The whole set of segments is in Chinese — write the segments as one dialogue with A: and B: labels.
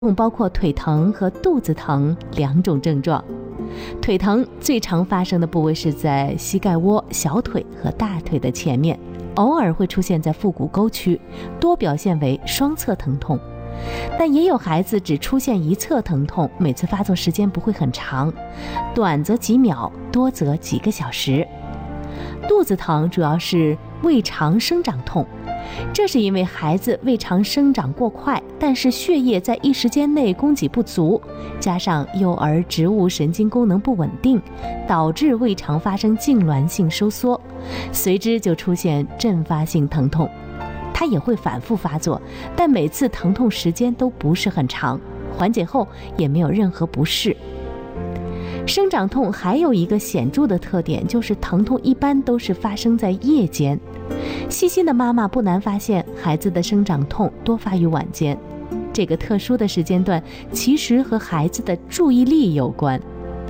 A: 包括腿疼和肚子疼两种症状。腿疼最常发生的部位是在膝盖窝、小腿和大腿的前面，偶尔会出现在腹股沟区，多表现为双侧疼痛。但也有孩子只出现一侧疼痛，每次发作时间不会很长，短则几秒，多则几个小时。肚子疼主要是胃肠生长痛，这是因为孩子胃肠生长过快，但是血液在一时间内供给不足，加上幼儿植物神经功能不稳定，导致胃肠发生痉挛性收缩，随之就出现阵发性疼痛。它也会反复发作，但每次疼痛时间都不是很长，缓解后也没有任何不适。生长痛还有一个显著的特点，就是疼痛一般都是发生在夜间。细心的妈妈不难发现，孩子的生长痛多发于晚间。这个特殊的时间段其实和孩子的注意力有关。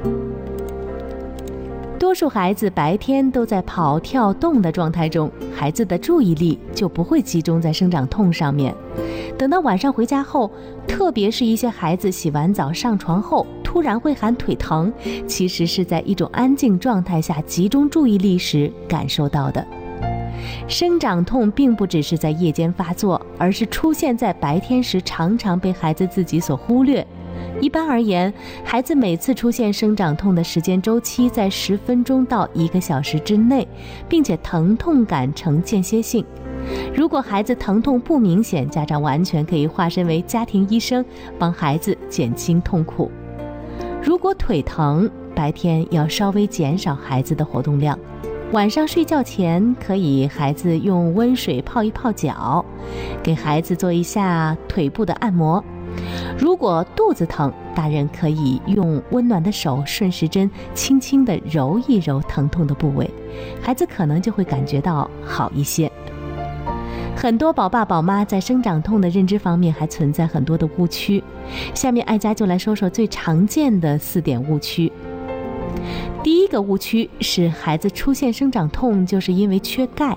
A: 多数孩子白天都在跑跳动的状态中，孩子的注意力就不会集中在生长痛上面。等到晚上回家后，特别是一些孩子洗完澡上床后突然会喊腿疼，其实是在一种安静状态下集中注意力时感受到的。生长痛并不只是在夜间发作，而是出现在白天时常常被孩子自己所忽略。一般而言，孩子每次出现生长痛的时间周期在10分钟到1个小时之内，并且疼痛感呈间歇性。如果孩子疼痛不明显，家长完全可以化身为家庭医生，帮孩子减轻痛苦。如果腿疼，白天要稍微减少孩子的活动量，晚上睡觉前可以孩子用温水泡一泡脚，给孩子做一下腿部的按摩。如果肚子疼，大人可以用温暖的手顺时针轻轻地揉一揉疼痛的部位，孩子可能就会感觉到好一些。很多宝爸宝妈在生长痛的认知方面还存在很多的误区，下面爱家就来说说最常见的4点误区。第一个误区是孩子出现生长痛就是因为缺钙。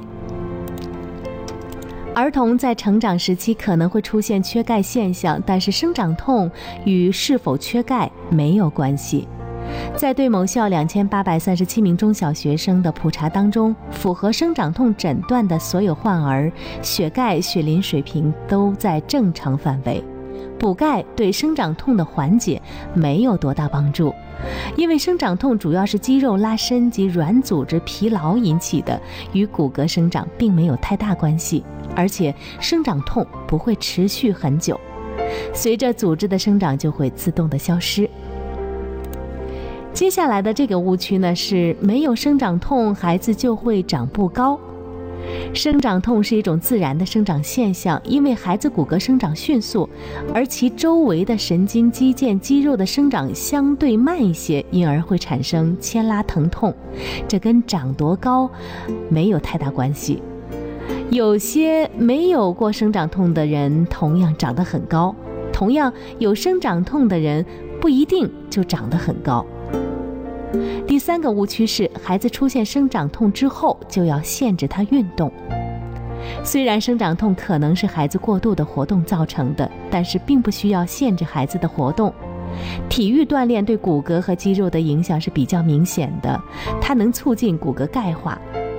A: 儿童在成长时期可能会出现缺钙现象，但是生长痛与是否缺钙没有关系。在对某校2837名中小学生的普查当中，符合生长痛诊断的所有患儿，血钙、血磷水平都在正常范围。补钙对生长痛的缓解没有多大帮助，因为生长痛主要是肌肉拉伸及软组织疲劳引起的，与骨骼生长并没有太大关系，而且生长痛不会持续很久，随着组织的生长就会自动的消失。接下来的这个误区呢，是没有生长痛孩子就会长不高。生长痛是一种自然的生长现象，因为孩子骨骼生长迅速，而其周围的神经肌腱肌肉的生长相对慢一些，因而会产生牵拉疼痛，这跟长多高没有太大关系。有些没有过生长痛的人同样长得很高，同样有生长痛的人不一定就长得很高。第3个误区是孩子出现生长痛之后就要限制他运动。虽然生长痛可能是孩子过度的活动造成的，但是并不需要限制孩子的活动。体育锻炼对骨骼和肌肉的影响是比较明显的，它能促进骨骼钙化。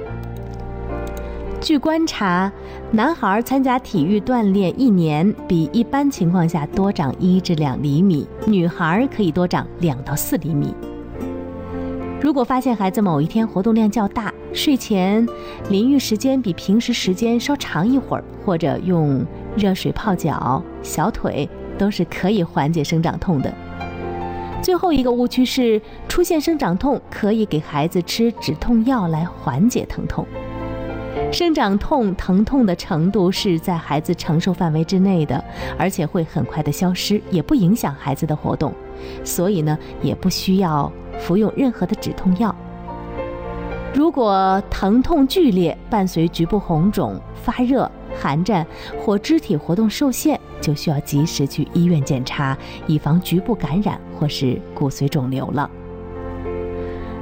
A: 据观察，男孩参加体育锻炼1年比一般情况下多长1至2厘米，女孩可以多长2到4厘米。如果发现孩子某一天活动量较大，睡前淋浴时间比平时时间稍长一会儿，或者用热水泡脚、小腿，都是可以缓解生长痛的。最后一个误区是，出现生长痛可以给孩子吃止痛药来缓解疼痛。生长痛疼痛的程度是在孩子承受范围之内的，而且会很快的消失，也不影响孩子的活动，所以呢，也不需要服用任何的止痛药。如果疼痛剧烈，伴随局部红肿、发热、寒战或肢体活动受限，就需要及时去医院检查，以防局部感染或是骨髓肿瘤了。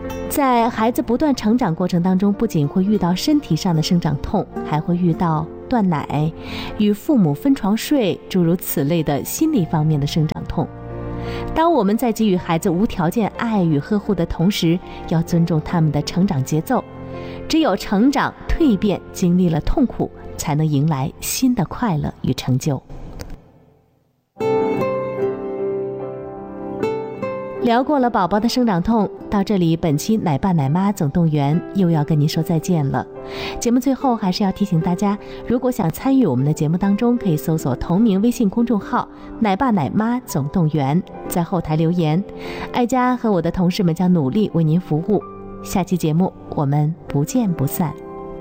A: 在孩子不断成长过程当中，不仅会遇到身体上的生长痛，还会遇到断奶、与父母分床睡诸如此类的心理方面的生长痛。当我们在给予孩子无条件爱与呵护的同时，要尊重他们的成长节奏。只有成长蜕变经历了痛苦，才能迎来新的快乐与成就。聊过了宝宝的生长痛，到这里本期奶爸奶妈总动员又要跟您说再见了。节目最后还是要提醒大家，如果想参与我们的节目当中，可以搜索同名微信公众号奶爸奶妈总动员，在后台留言，爱佳和我的同事们将努力为您服务。下期节目我们不见不散。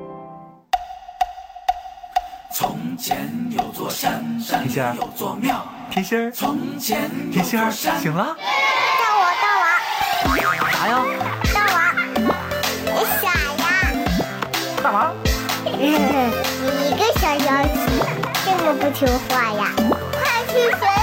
B: 从前有座山，山里有座庙。甜心儿，从前甜心儿醒了。
C: 到我
B: 啥呀？
C: 到我，你傻呀？
B: 干嘛？
C: 你一个小妖精，这么不听话呀？快去学